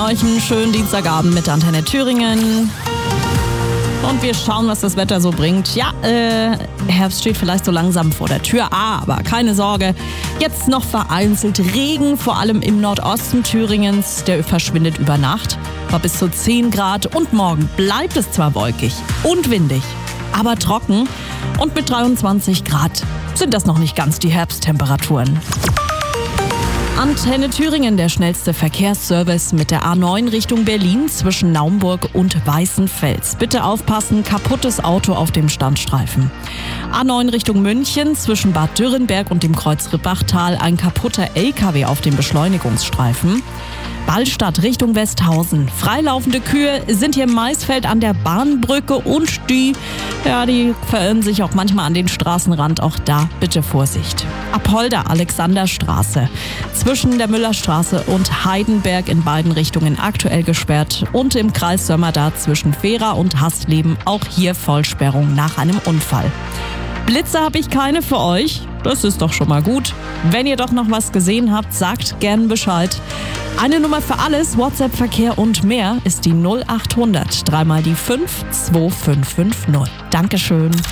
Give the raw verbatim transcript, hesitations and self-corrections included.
euch einen schönen Dienstagabend mit Antenne Thüringen. Und wir schauen, was das Wetter so bringt. Ja, äh, Herbst steht vielleicht so langsam vor der Tür, aber keine Sorge. Jetzt noch vereinzelt Regen, vor allem im Nordosten Thüringens. Der verschwindet über Nacht, war bis zu zehn Grad. Und morgen bleibt es zwar wolkig und windig, aber trocken. Und mit dreiundzwanzig Grad sind das noch nicht ganz die Herbsttemperaturen. Antenne Thüringen, der schnellste Verkehrsservice mit der A neun Richtung Berlin zwischen Naumburg und Weißenfels. Bitte aufpassen, kaputtes Auto auf dem Standstreifen. A neun Richtung München zwischen Bad Dürrenberg und dem Kreuz Rippachtal ein kaputter L K W auf dem Beschleunigungsstreifen. Ballstadt Richtung Westhausen. Freilaufende Kühe sind hier im Maisfeld an der Bahnbrücke und die, ja, die verirren sich auch manchmal an den Straßenrand. Auch da bitte Vorsicht. Apolda Alexanderstraße zwischen der Müllerstraße und Heidenberg in beiden Richtungen aktuell gesperrt und im Kreis Sömmerda zwischen Vera und Hassleben auch hier Vollsperrung nach einem Unfall. Blitze habe ich keine für euch. Das ist doch schon mal gut. Wenn ihr doch noch was gesehen habt, sagt gern Bescheid. Eine Nummer für alles, WhatsApp, Verkehr und mehr ist die null acht hundert, dreimal die fünf zwei fünf fünf null. Dankeschön.